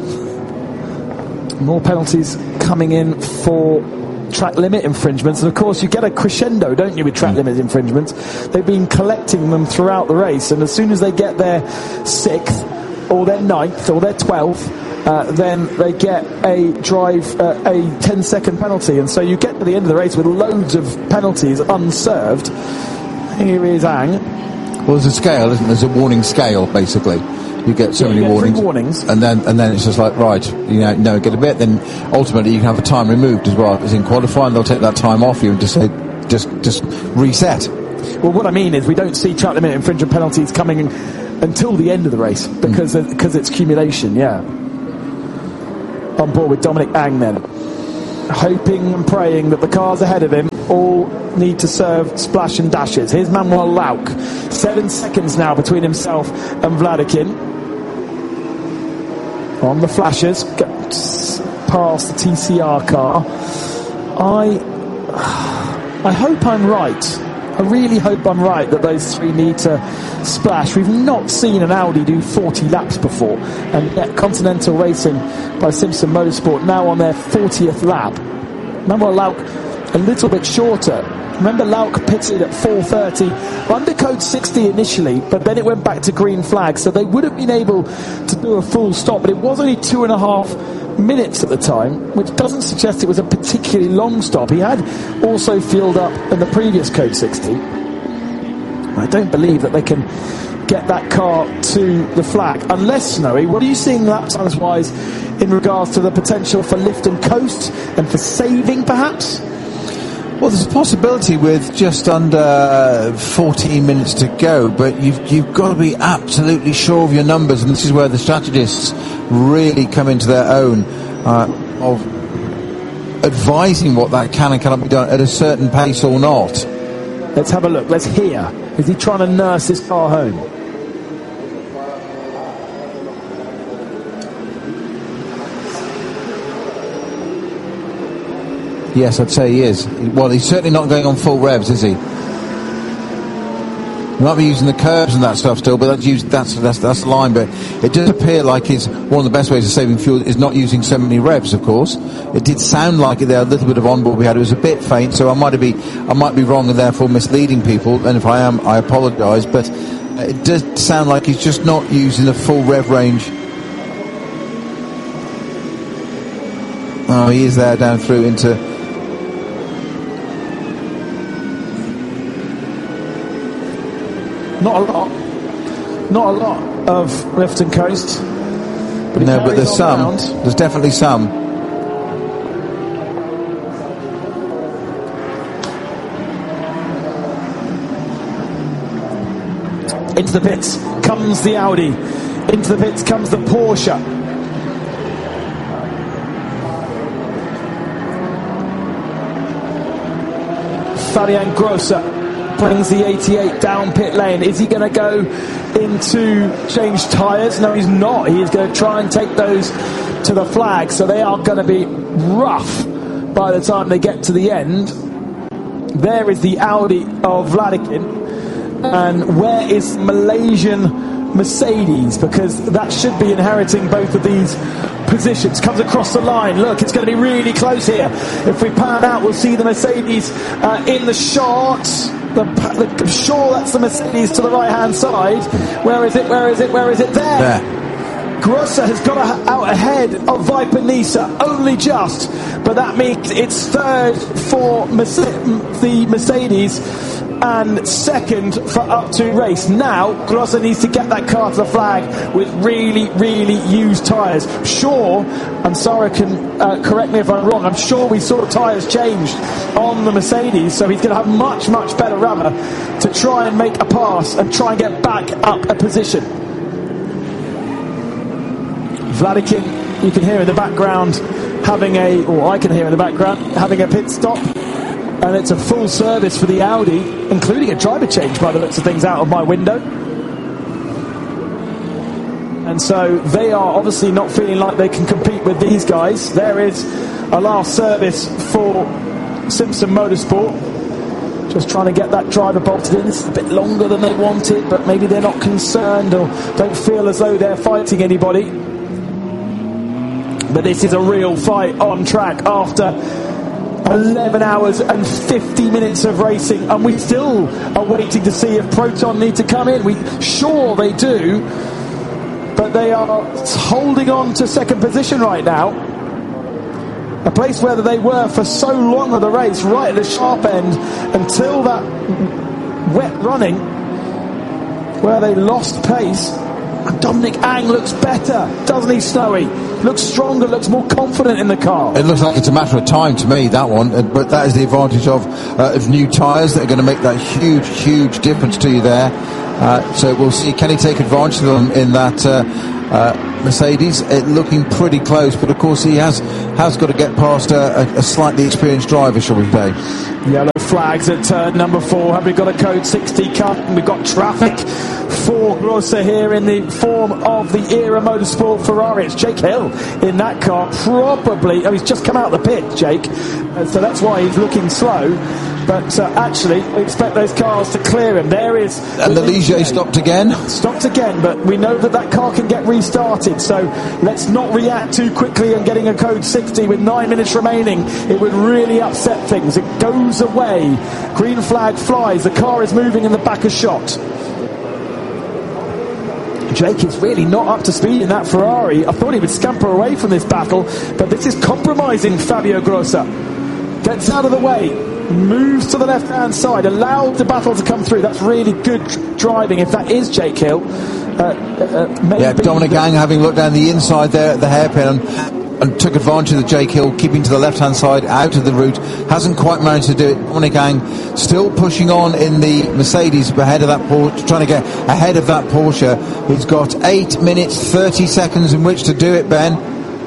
More penalties coming in for track limit infringements, and of course you get a crescendo, don't you, with track mm. limit infringements. They've been collecting them throughout the race, and as soon as they get their sixth or their ninth or their twelfth, uh, then they get a drive, uh, a ten second penalty. And so you get to the end of the race with loads of penalties unserved. Here is Ang. Well, there's a scale, isn't there? There's a warning scale, basically. You get so yeah, many get warnings, warnings, and then and then it's just like, right, you know, no, get a bit. Then ultimately you can have a time removed as well. As in qualifying, they'll take that time off you and just say, just just reset. Well, what I mean is we don't see track limit infringement penalties coming in until the end of the race because mm. because it's accumulation. Yeah. On board with Dominic Ang then, hoping and praying that the cars ahead of him all need to serve splash and dashes. Here's Manuel Lauk, seven seconds now between himself and Vladikin. On the flashers, gets past the T C R car. I, I hope I'm right. I really hope I'm right that those three need to splash. We've not seen an Audi do forty laps before, and yet Continental Racing by Simpson Motorsport now on their fortieth lap. Manuel Lauk a little bit shorter. Remember, Lauk pitted at four thirty under code sixty initially, but then it went back to green flag, so they would have been able to do a full stop, but it was only two and a half minutes at the time, which doesn't suggest it was a particularly long stop. He had also fueled up in the previous code sixty. I don't believe that they can get that car to the flag unless, Snowy, what are you seeing lap times wise in regards to the potential for lift and coast and for saving perhaps? Well, there's a possibility with just under fourteen minutes to go, but you've you've got to be absolutely sure of your numbers, and this is where the strategists really come into their own uh, of advising what that can and cannot be done at a certain pace or not. Let's have a look. Let's hear. Is he trying to nurse his car home? Yes, I'd say he is. Well, he's certainly not going on full revs, is he? He might be using the curbs and that stuff still, but that's used, that's that's that's the line. But it does appear like it's one of the best ways of saving fuel is not using so many revs. Of course, it did sound like it there. A little bit of onboard we had. It was a bit faint, so I might be I might be wrong and therefore misleading people. And if I am, I apologise. But it does sound like he's just not using the full rev range. Oh, he is there down through into. Not a lot. Not a lot of lift and coast. But no, but there's some. Round. There's definitely some. Into the pits comes the Audi. Into the pits comes the Porsche. Fabian Grosser brings the eighty-eight down pit lane. Is he going to go into change tyres? No, he's not. He is going to try and take those to the flag. So they are going to be rough by the time they get to the end. There is the Audi of Vladikin. And where is Malaysian Mercedes? Because that should be inheriting both of these positions. Comes across the line. Look, it's going to be really close here. If we pan out, we'll see the Mercedes uh, in the shot. The, the, sure, that's the Mercedes to the right-hand side. Where is it? Where is it? Where is it? There. There. Grosser has got a, out ahead of Viper Nisa, only just. But that means it's third for Merce- the Mercedes and second for Up to Race. Now, Grosser needs to get that car to the flag with really, really used tyres. Sure, and Sarah can uh, correct me if I'm wrong, I'm sure we saw tyres changed on the Mercedes, so he's going to have much, much better rubber to try and make a pass and try and get back up a position. Vladikin, you can hear in the background having a, or I can hear in the background, having a pit stop. And it's a full service for the Audi, including a driver change by the looks of things out of my window. And so they are obviously not feeling like they can compete with these guys. There is a last service for Simpson Motorsport. Just trying to get that driver bolted in. It's a bit longer than they wanted, but maybe they're not concerned or don't feel as though they're fighting anybody. But this is a real fight on track after eleven hours and fifty minutes of racing, and we still are waiting to see if Proton need to come in. We sure they do, but but they are holding on to second position right now. A place where they were for so long of the race, right at the sharp end, until that wet running, where they lost pace. And Dominic Ang looks better, doesn't he, Snowy? Looks stronger, looks more confident in the car. It looks like it's a matter of time to me, that one. Uh, but that is the advantage of, uh, of new tyres that are going to make that huge, huge difference to you there. Uh, so we'll see, can he take advantage of them in that uh, uh, Mercedes? It looking pretty close, but of course he has has got to get past a, a, a slightly experienced driver, shall we say. Yellow flags at turn number four. Have we got a code sixty car? We've got traffic for Grosser here in the form of the Era Motorsport Ferrari. It's Jake Hill in that car, probably. Oh, he's just come out of the pit, Jake, uh, so that's why he's looking slow. But uh, actually, we expect those cars to clear him. There is... And the Ligier stopped again. Stopped again, but we know that that car can get restarted, so let's not react too quickly and getting a code sixty with nine minutes remaining. It would really upset things. It goes away. Green flag flies. The car is moving in the back of shot. Jake is really not up to speed in that Ferrari. I thought he would scamper away from this battle, but this is compromising Fabio Grosser. Gets out of the way, moves to the left-hand side, allowed the battle to come through. That's really good driving if that is Jake Hill. Uh, uh, maybe yeah, Dominic Ang having looked down the inside there at the hairpin and, and took advantage of the Jake Hill, keeping to the left-hand side, out of the route. Hasn't quite managed to do it. Dominic Ang still pushing on in the Mercedes ahead of that Porsche, trying to get ahead of that Porsche. He's got eight minutes, thirty seconds in which to do it, Ben.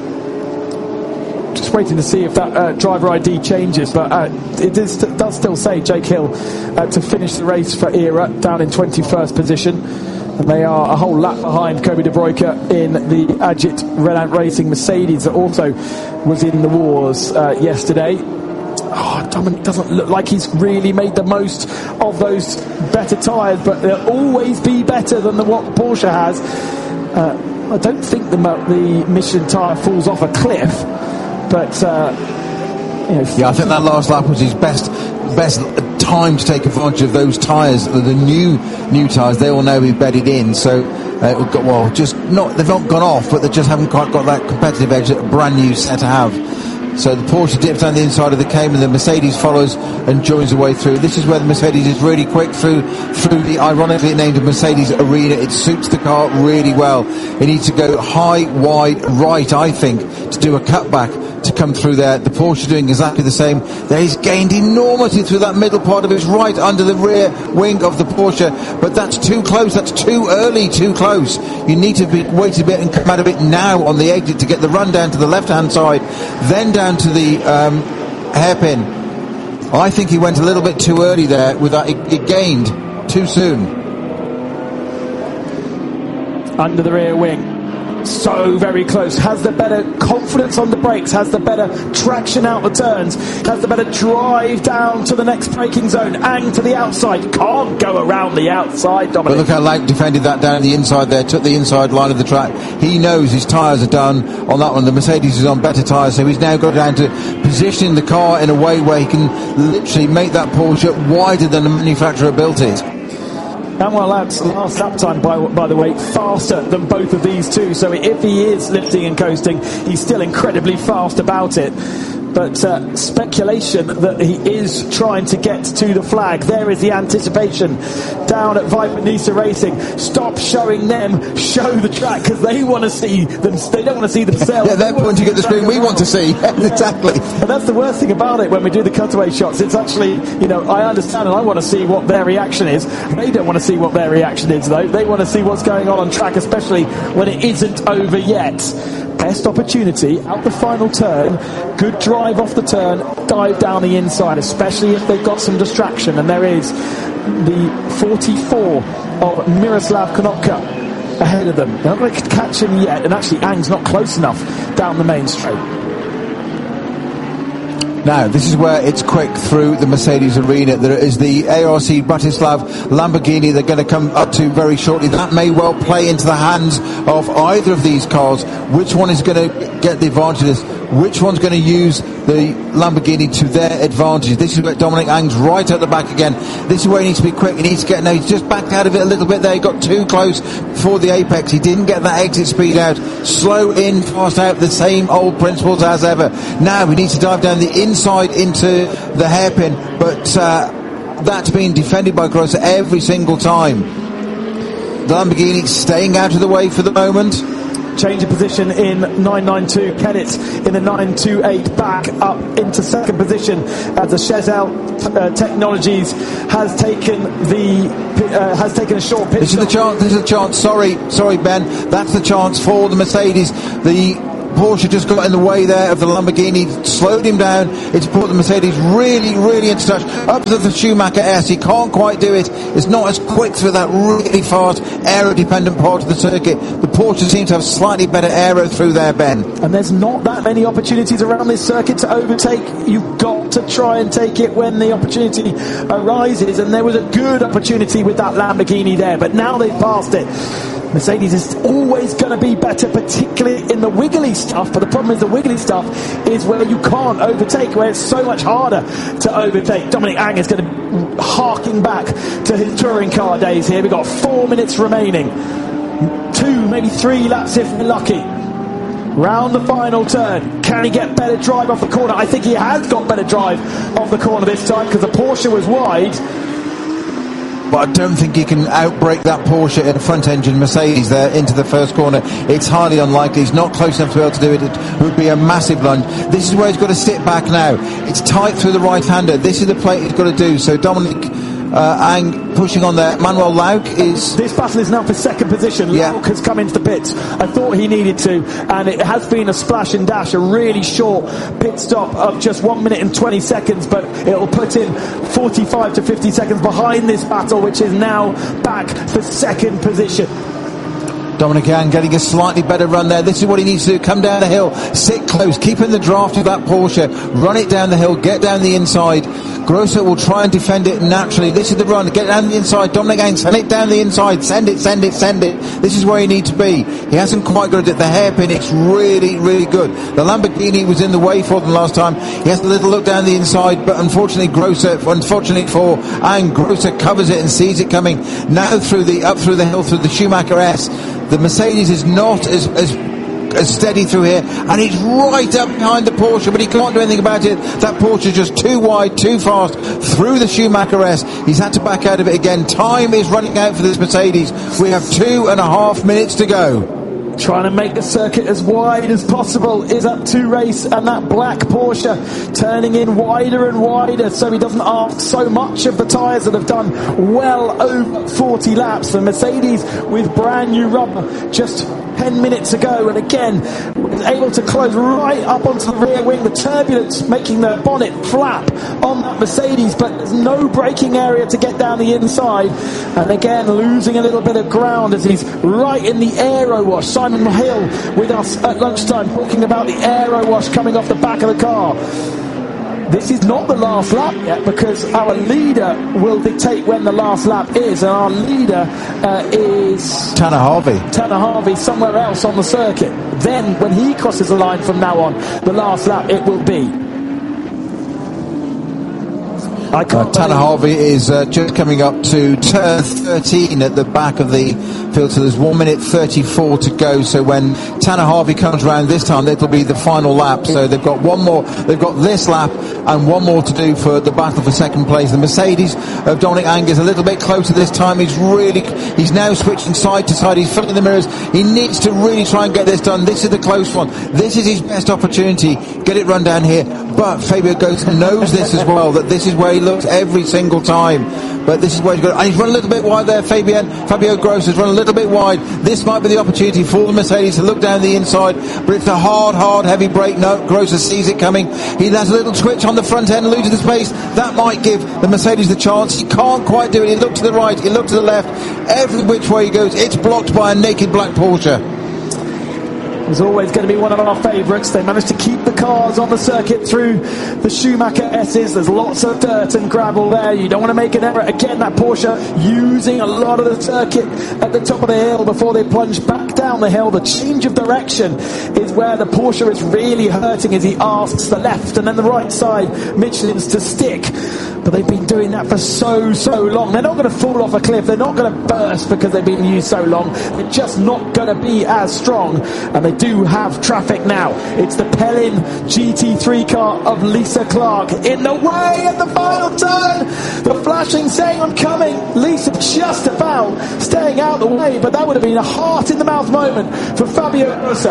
Just waiting to see if that uh, driver I D changes, but uh, it is, does still say Jake Hill uh, to finish the race for Era down in twenty-first position, and they are a whole lap behind Kobe De Bruyker in the Agit Renault Racing Mercedes that also was in the wars uh, yesterday. Oh, Dominic doesn't look like he's really made the most of those better tyres, but they'll always be better than the, what Porsche has. Uh, I don't think the, the Michelin tyre falls off a cliff. But uh, you know, yeah, I think that last lap was his best best time to take advantage of those tyres, the new new tyres. They will now be bedded in, so uh, we've got, well, just not they've not gone off, but they just haven't quite got that competitive edge that a brand new set to have. So the Porsche dips down the inside of the Cayman, the Mercedes follows and joins the way through. This is where the Mercedes is really quick through through the ironically named Mercedes Arena. It suits the car really well. It needs to go high, wide, right, I think, to do a cutback to come through there. The Porsche doing exactly the same. There he's gained enormity through that middle part of it, right under the rear wing of the Porsche, but that's too close, that's too early, too close. You need to be wait a bit and come out of it now on the exit to get the run down to the left hand side, then down to the um, hairpin. I think he went a little bit too early there with that. It, it gained too soon. Under the rear wing. So very close, has the better confidence on the brakes, has the better traction out the turns, has the better drive down to the next braking zone. Ang to the outside, can't go around the outside, Dominic. But look how Lank defended that down the inside there, took the inside line of the track. He knows his tyres are done on that one. The Mercedes is on better tyres, so he's now got down to positioning the car in a way where he can literally make that Porsche wider than the manufacturer built it. Manuel Lab's last lap time, by, by the way, faster than both of these two. So if he is lifting and coasting, he's still incredibly fast about it. But uh, speculation that he is trying to get to the flag. There is the anticipation down at Viper Nisa Racing. Stop showing them, show the track, because they want to see them. They don't want to see themselves. Yeah, they're pointing at the screen we want to see. Exactly. And that's the worst thing about it when we do the cutaway shots. It's actually, you know, I understand and I want to see what their reaction is. They don't want to see what their reaction is, though. They want to see what's going on on track, especially when it isn't over yet. Best opportunity out the final turn. Good drive off the turn, dive down the inside, especially if they've got some distraction. And there is the forty-four of Miroslav Konopka ahead of them. They're not going to catch him yet, and actually Ang's not close enough down the main straight. Now, this is where it's quick. quick through the Mercedes arena. There is the A R C Bratislav Lamborghini they're going to come up to very shortly. That may well play into the hands of either of these cars. Which one is going to get the advantage of this? Which one's going to use the Lamborghini to their advantage? This is where Dominic Ang's right at the back again. This is where he needs to be quick. He needs to get, no, he's just backed out of it a little bit there. He got too close for the apex. He didn't get that exit speed out. Slow in, fast out, the same old principles as ever. Now he needs to dive down the inside into the hairpin, but uh, that's being defended by Grosser every single time. The Lamborghini staying out of the way for the moment. Change of position in nine nine two. Kennett in the nine two eight back up into second position as the Chezel uh, Technologies has taken the uh, has taken a short pitch. This is the chance. This is the chance. Sorry, sorry, Ben. That's the chance for the Mercedes. The Porsche just got in the way there of the Lamborghini, slowed him down. It's brought the Mercedes really, really into touch. Up to the Schumacher S, he can't quite do it. It's not as quick through that really fast, aero-dependent part of the circuit. The Porsche seems to have slightly better aero through there, Ben. And there's not that many opportunities around this circuit to overtake. You've got to try and take it when the opportunity arises. And there was a good opportunity with that Lamborghini there, but now they've passed it. Mercedes is always going to be better, particularly in the wiggly stuff, but the problem is the wiggly stuff is where you can't overtake, where it's so much harder to overtake. Dominic Ang is going to harking back to his touring car days here. We've got four minutes remaining, two, maybe three laps if we're lucky. Round the final turn, can he get better drive off the corner? I think he has got better drive off the corner this time because the Porsche was wide. But I don't think he can outbrake that Porsche in a front-engine Mercedes there into the first corner. It's highly unlikely. He's not close enough to be able to do it. It would be a massive lunge. This is where he's got to sit back now. It's tight through the right-hander. This is the plate he's got to do. So Dominic uh, Ang pushing on there. Manuel Lauk is... This battle is now for second position. Yeah. Lauk has come into the pits. I thought he needed to, and it has been a splash and dash, a really short pit stop of just one minute and twenty seconds, but it'll put him forty-five to fifty seconds behind this battle, which is now back for second position. Dominic Ang getting a slightly better run there. This is what he needs to do. Come down the hill, sit close, keep in the draft of that Porsche, run it down the hill, get down the inside. Grosser will try and defend it naturally. This is the run, get down the inside. Dominic Ang, send it down the inside, send it, send it, send it. This is where you need to be. He hasn't quite got it at the hairpin. It's really, really good. The Lamborghini was in the way for them last time. He has a little look down the inside, but unfortunately Grosser, unfortunately for Ang, Grosser covers it and sees it coming. Now through the, up through the hill, through the Schumacher S. The Mercedes is not as, as as steady through here, and he's right up behind the Porsche, but he can't do anything about it. That Porsche is just too wide, too fast through the Schumacher S. He's had to back out of it again. Time is running out for this Mercedes. We have two and a half minutes to go. Trying to make the circuit as wide as possible is up to race, and that black Porsche turning in wider and wider so he doesn't ask so much of the tyres that have done well over forty laps. The Mercedes with brand new rubber just ten minutes ago, and again was able to close right up onto the rear wing. The turbulence making the bonnet flap on that Mercedes, but there's no braking area to get down the inside, and again losing a little bit of ground as he's right in the aero wash. Simon Hill with us at lunchtime talking about the aero wash coming off the back of the car. This is not the last lap yet, because our leader will dictate when the last lap is, and our leader uh, is Tanner Harvey. Tanner Harvey somewhere else on the circuit. Then when he crosses the line from now on, the last lap it will be. I can't uh, Tanner Harvey is uh, just coming up to turn thirteen at the back of the field, so there's one minute thirty-four to go. So when Tanner Harvey comes around this time, it'll be the final lap. So they've got one more, they've got this lap and one more to do for the battle for second place. The Mercedes of Dominic Ang is a little bit closer this time. He's really, he's now switching side to side. He's filling the mirrors. He needs to really try and get this done. This is the close one. This is his best opportunity. Get it run down here. But Fabio Grosser knows this as well, that this is where he looks every single time. But this is where he's got, and he's run a little bit wide there. Fabian, Fabio Grosser has run a little bit wide. This might be the opportunity for the Mercedes to look down the inside, but it's a hard, hard, heavy brake. No, Grosser sees it coming. He has a little twitch on the front end, losing the space. That might give the Mercedes the chance. He can't quite do it. He looked to the right, he looked to the left. Every which way he goes, it's blocked by a naked black Porsche. It's always going to be one of our favourites. They managed to keep the cars on the circuit through the Schumacher S's. There's lots of dirt and gravel there. You don't want to make an error. Again, that Porsche using a lot of the circuit at the top of the hill before they plunge back down the hill. The change of direction is where the Porsche is really hurting as he asks the left and then the right side Michelin's to stick. But they've been doing that for so, so long. They're not going to fall off a cliff. They're not going to burst because they've been used so long. They're just not going to be as strong. And they do have traffic now. It's the Pellin G T three car of Lisa Clark in the way at the final turn. The flashing saying, I'm coming. Lisa just about staying out the way, but that would have been a heart in the mouth moment for Fabio Grossa.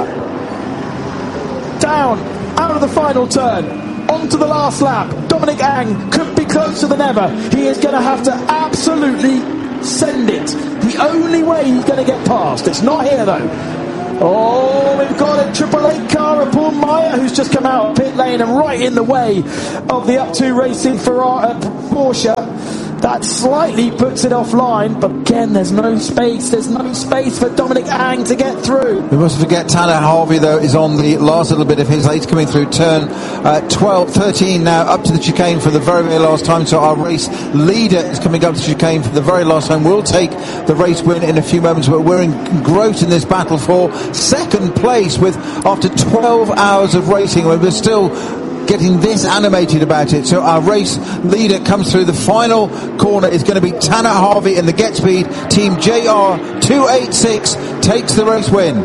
Down, out of the final turn. Onto the last lap. Dominic Ang could be closer than ever. He is going to have to absolutely send it. The only way he's going to get past. It's not here though. Oh, we've got a Triple Eight car of Paul Meyer who's just come out of pit lane and right in the way of the up two Racing Ferrari uh, Porsche. That slightly puts it offline, but again, there's no space. There's no space for Dominic Ang to get through. We mustn't forget Tanner Harvey, though, is on the last little bit of his lead, coming through turn uh, twelve, thirteen now, up to the chicane for the very, very last time. So our race leader is coming up to the chicane for the very last time. We'll take the race win in a few moments, but we're engrossed in this battle for second place with after twelve hours of racing, when we're still getting this animated about it. So our race leader comes through. The final corner is going to be Tanner Harvey in the Get Speed. Team J R two eighty-six takes the race win.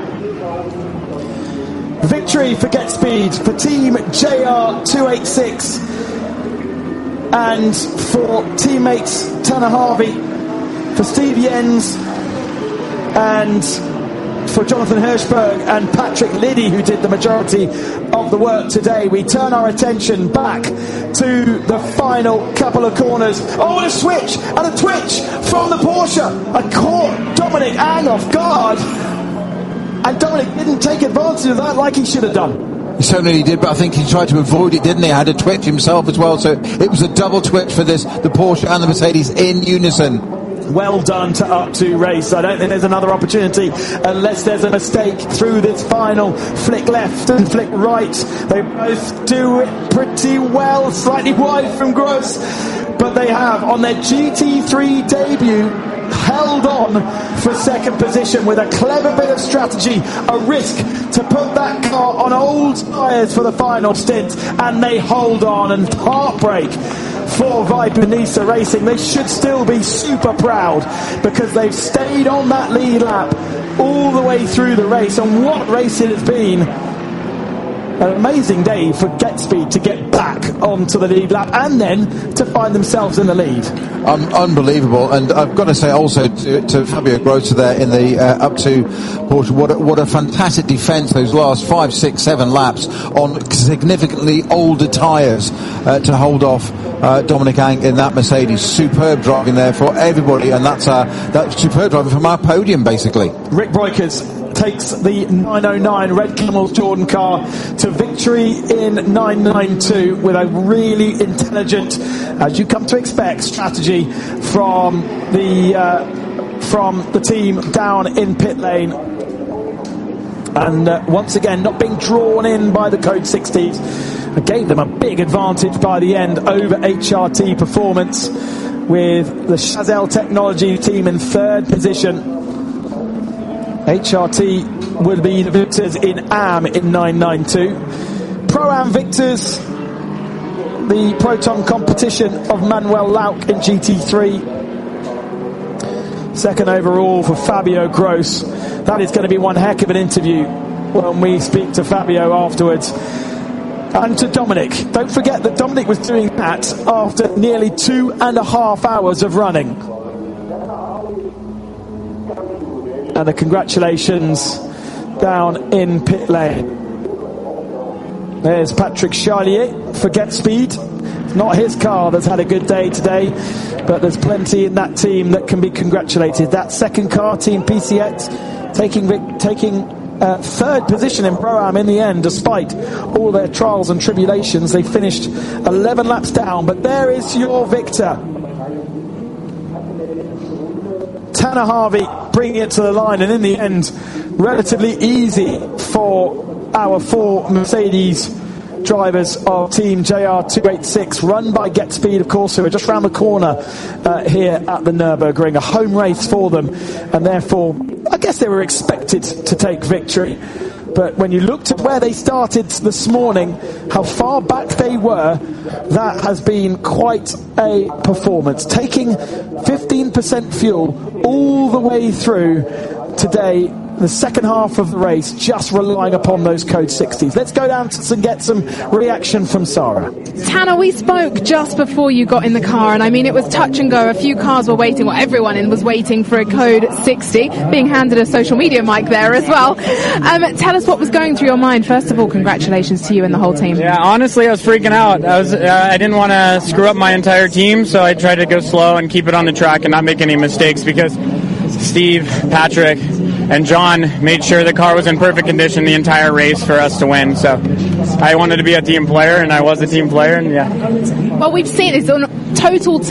Victory for Get Speed for Team J R two eighty-six and for teammates Tanner Harvey, for Steve Jens and for Jonathan Hirschberg and Patrick Liddy, who did the majority of the work today. We turn our attention back to the final couple of corners. Oh, and a switch and a twitch from the Porsche. I caught Dominic Ang off guard, and Dominic didn't take advantage of that like he should have done. He certainly did, but I think he tried to avoid it, didn't he? Had a twitch himself as well, so it was a double twitch for this, the Porsche and the Mercedes in unison. Well done to up two race. I don't think there's another opportunity unless there's a mistake through this final flick left and flick right. They both do it pretty well, slightly wide from Gross, but they have on their G T three debut held on for second position with a clever bit of strategy, a risk to put that car on old tyres for the final stint, and they hold on. And heartbreak for Viper Nisa Racing. They should still be super proud because they've stayed on that lead lap all the way through the race, and what race it has been. An amazing day for Get Speed to get back onto the lead lap and then to find themselves in the lead. Um, unbelievable. And I've got to say also to, to Fabio Grossa there in the uh, up to Porsche, what a, what a fantastic defence those last five, six, seven laps on significantly older tyres uh, to hold off uh, Dominic Ang in that Mercedes. Superb driving there for everybody, and that's uh, that's superb driving from our podium basically. Rick Breukers takes the nine oh nine Red Camels Jordan car to victory in nine ninety-two with a really intelligent, as you come to expect, strategy from the uh, from the team down in pit lane, and uh, once again not being drawn in by the Code sixties. It gave them a big advantage by the end over H R T Performance, with the Chazelle Technology team in third position. H R T will be the victors in A M in nine ninety-two. Pro-Am victors, the Proton competition of Manuel Lauk in G T three. Second overall for Fabio Gross. That is going to be one heck of an interview when we speak to Fabio afterwards. And to Dominic. Don't forget that Dominic was doing that after nearly two and a half hours of running. And the congratulations down in pit lane. There's Patrick Charlier for Get Speed. It's not his car that's had a good day today, but there's plenty in that team that can be congratulated. That second car, Team P C X, taking taking uh, third position in Pro-Am in the end, despite all their trials and tribulations. They finished eleven laps down, but there is your victor. Tanner Harvey bringing it to the line, and in the end relatively easy for our four Mercedes drivers of Team J R two eighty-six, run by Get Speed, of course, who are just round the corner uh, here at the Nürburgring, a home race for them, and therefore I guess they were expected to take victory. But when you looked at where they started this morning, how far back they were, that has been quite a performance. Taking fifteen percent fuel all the way through today, the second half of the race, just relying upon those code sixties. Let's go down to and get some reaction from Sarah. Tanner, we spoke just before you got in the car, and I mean, it was touch and go. A few cars were waiting, well, everyone in was waiting for a code sixty, being handed a social media mic there as well. Um, tell us what was going through your mind. First of all, congratulations to you and the whole team. Yeah, honestly, I was freaking out. I was, uh, I didn't want to screw up my entire team, so I tried to go slow and keep it on the track and not make any mistakes, because Steve, Patrick, and John made sure the car was in perfect condition the entire race for us to win. So I wanted to be a team player, and I was a team player, and yeah. Well, we've seen it's on total team